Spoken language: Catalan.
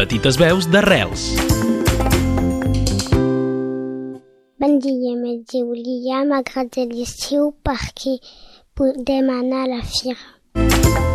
Petites veus d'arrels. Bon dia, em diu Lia, m'agrada l'estiu perquè podem anar a la fira.